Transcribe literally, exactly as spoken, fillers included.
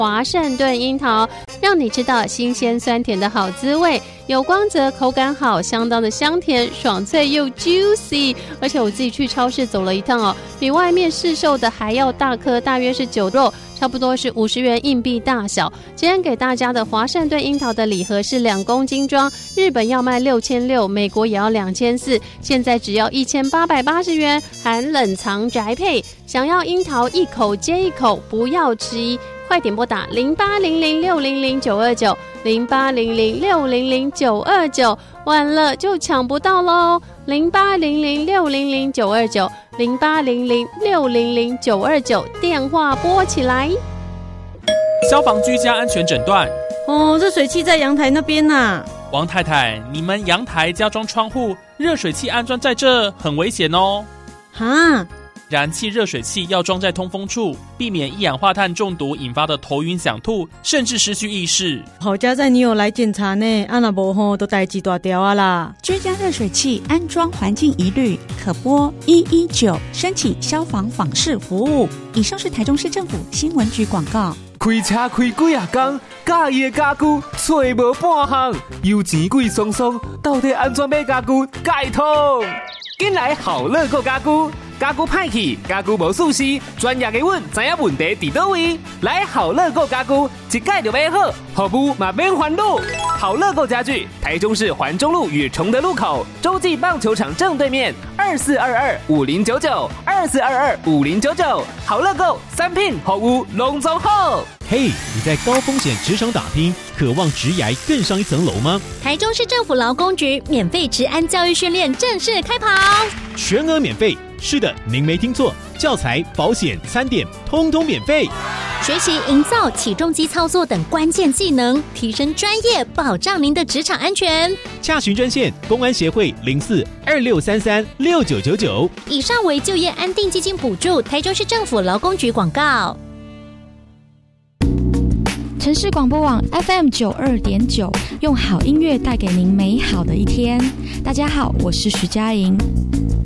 华盛顿樱桃，让你知道新鲜酸甜的好滋味，有光泽，口感好，相当的香甜，爽脆又 juicy。而且我自己去超市走了一趟哦，比外面市售的还要大颗，大约是九肉，差不多是五十元硬币大小。今天给大家的华盛顿樱桃的礼盒是两公斤装，日本要卖六千六，美国也要两千四，现在只要一千八百八十元，含冷藏宅配。想要樱桃一口接一口，不要迟疑。快点拨打零八零零六零零九二九零八零零六零零九二九，晚了就抢不到喽！零八零零六零零九二九零八零零六零零九二九，电话拨起来。 消防居家安全诊断。 哦，热水器在阳台那边啊。 王太太，你们阳台加装窗户，热水器安装在这很危险哦。 哈。 燃气热水器要装在通风处，避免一氧化碳中毒引发的头晕想吐，甚至失去意识。 好家在你有来检查呢，啊那不吼都代志大条啊啦。 居家热水器安装环境疑虑，可拨一一九申请消防访视服务。以上是台中市政府新闻局广告。 开车开几啊天，家己的家具找无半项，油钱贵松松，到底安怎买家具解通？紧来好乐购家具。家具歹去，家具无舒适，专业的阮知影问题伫倒位。来好乐购家具，一改就买好，服务嘛免烦恼。好乐购家具，台中市环中路与崇德路口，洲际棒球场正对面，二四二二五零九九，二四二二五零九九。好乐购，三品服务拢总好。 嘿、hey, 你在高风险职场打拼，渴望职涯更上一层楼吗？ 台中市政府劳工局免费职安教育训练正式开跑， 全额免费。是的，您没听错，教材、保险、餐点通通免费。 学习营造、起重机操作等关键技能，提升专业，保障您的职场安全。 洽询专线：公安协会零四二六三三六九九九。 以上为就业安定基金补助，台中市政府劳工局广告。 城市广播网 F M 九二点九，用好音乐带给您美好的一天。大家好，我是徐佳莹。